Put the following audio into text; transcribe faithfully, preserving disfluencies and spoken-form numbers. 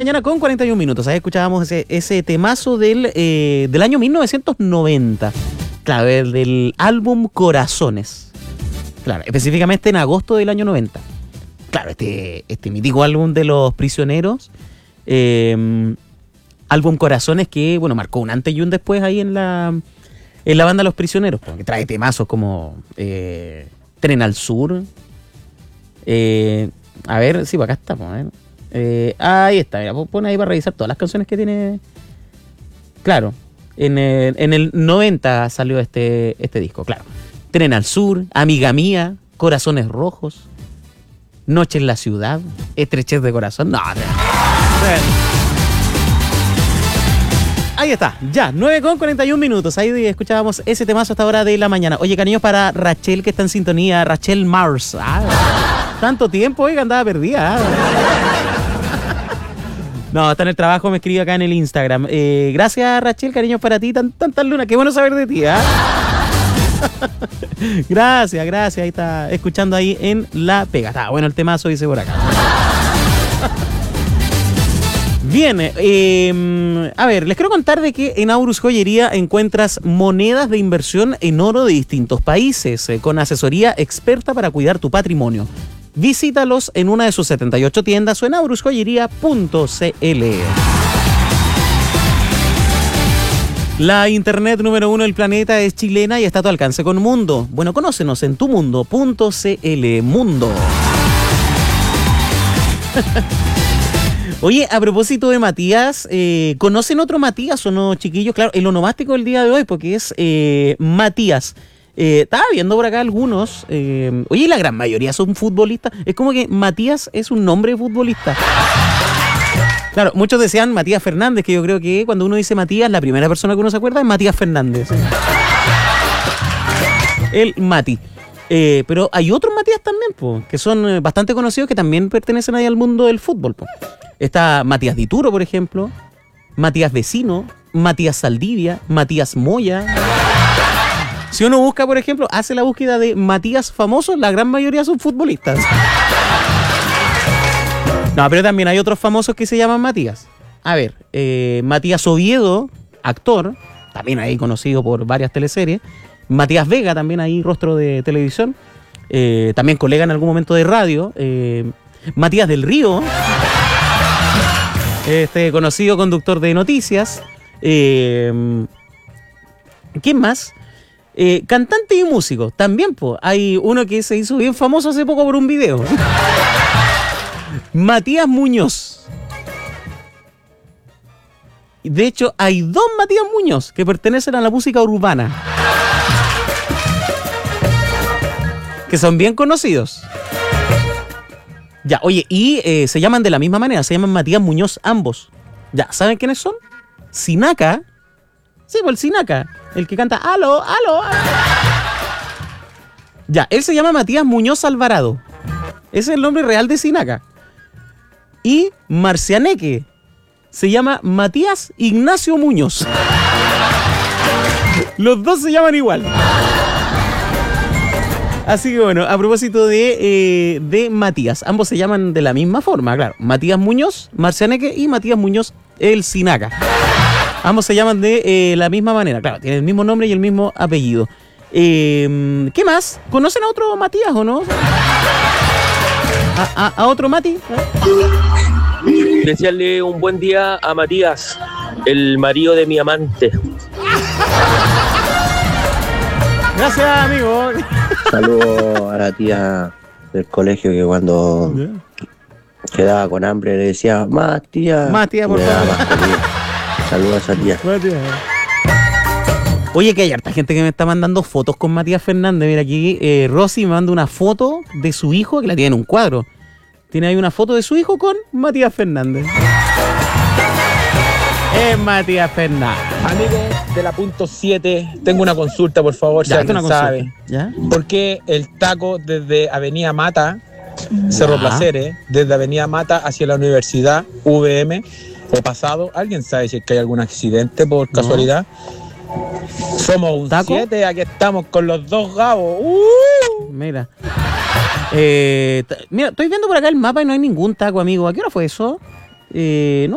mañana con cuarenta y un minutos. Ahí escuchábamos ese, ese temazo del, eh, del año mil novecientos noventa. Claro, el del álbum Corazones. Claro, específicamente en agosto del año noventa. Claro, este, este mítico álbum de Los Prisioneros. Eh, álbum Corazones que, bueno, marcó un antes y un después ahí en la, en la banda Los Prisioneros. Que trae temazos como eh, Tren al Sur. Eh, a ver, sí, pues acá estamos, ¿eh? Eh, ahí está, mira, pone ahí para revisar todas las canciones que tiene. Claro, en el, en el noventa salió este, este disco, claro. Tren al Sur, Amiga Mía, Corazones Rojos, Noche en la Ciudad, Estrechez de Corazón. No, no, no. Ahí está, ya, nueve con cuarenta y un minutos. Ahí escuchábamos ese temazo hasta hora de la mañana. Oye, cariños para Rachel, que está en sintonía, Rachel Mars. Ah, tanto tiempo, oiga, andaba perdida. Ah. No, está en el trabajo, me escribe acá en el Instagram. Eh, gracias, Rachel, cariños para ti, tan, tantas lunas, qué bueno saber de ti, ¿ah? Gracias, gracias, ahí está, escuchando ahí en La Pega. Está bueno el temazo, dice por acá. Bien, eh, a ver, les quiero contar de que en Aurus Joyería encuentras monedas de inversión en oro de distintos países, eh, con asesoría experta para cuidar tu patrimonio. Visítalos en una de sus setenta y ocho tiendas o en aurus joyería punto c l. La internet número uno del planeta es chilena y está a tu alcance con Mundo. Bueno, conócenos en tumundo punto c l. Mundo. Oye, a propósito de Matías, eh, ¿conocen otro Matías o no, chiquillos? Claro, el onomástico del día de hoy, porque es eh, Matías. Eh, estaba viendo por acá algunos. Eh, oye, la gran mayoría son futbolistas. Es como que Matías es un nombre de futbolista. Claro, muchos decían Matías Fernández, que yo creo que cuando uno dice Matías, la primera persona que uno se acuerda es Matías Fernández. El Mati. Eh, pero hay otros Matías también, po, que son eh, bastante conocidos, que también pertenecen ahí al mundo del fútbol. Po. Está Matías Dituro, por ejemplo, Matías Vecino, Matías Saldivia, Matías Moya. Si uno busca, por ejemplo, hace la búsqueda de Matías famosos, la gran mayoría son futbolistas. No, pero también hay otros famosos que se llaman Matías. A ver, eh, Matías Oviedo, actor, también ahí conocido por varias teleseries. Matías Vega, también ahí rostro de televisión. Eh, también colega en algún momento de radio. Eh, Matías del Río, este conocido conductor de noticias. Eh, ¿Quién más? Eh, cantante y músico, también, po. Hay uno que se hizo bien famoso hace poco por un video. Matías Muñoz. De hecho, hay dos Matías Muñoz que pertenecen a la música urbana, que son bien conocidos. Ya, oye, y eh, se llaman de la misma manera, se llaman Matías Muñoz ambos. Ya, ¿saben quiénes son? Sinaca. Sí, pues el Sinaca, el que canta aló, aló, aló. Ya, él se llama Matías Muñoz Alvarado. Ese es el nombre real de Sinaca. Y Marcianeque se llama Matías Ignacio Muñoz. Los dos se llaman igual. Así que bueno, a propósito de, eh, de Matías, ambos se llaman de la misma forma, claro. Matías Muñoz, Marcianeque, y Matías Muñoz, el Sinaca. Ambos se llaman de eh, la misma manera, claro, tienen el mismo nombre y el mismo apellido. Eh, ¿Qué más? ¿Conocen a otro Matías o no? ¿A, a, a otro Mati? ¿Eh? Desearle un buen día a Matías, el marido de mi amante. Gracias, amigo. Saludos a la tía del colegio que cuando yeah. quedaba con hambre le decía, más tía. Más tía, por favor. Saludos a esa tía. Oye, que hay harta gente que me está mandando fotos con Matías Fernández. Mira, aquí eh, Rosy me manda una foto de su hijo, que la tiene en un cuadro. Tiene ahí una foto de su hijo con Matías Fernández. Es Matías Fernández. Amigos de la punto siete, tengo una consulta, por favor, ya, si alguien sabe. ¿Ya? ¿Por qué el taco desde Avenida Mata, Cerro ya. Placeres, desde Avenida Mata hacia la Universidad U V M, o pasado, alguien sabe si es que hay algún accidente por no. casualidad? Somos un siete, aquí estamos con los dos gabos. ¡Uh! Mira. Eh, t- mira, estoy viendo por acá el mapa y no hay ningún taco, amigo. ¿A qué hora fue eso? Eh, no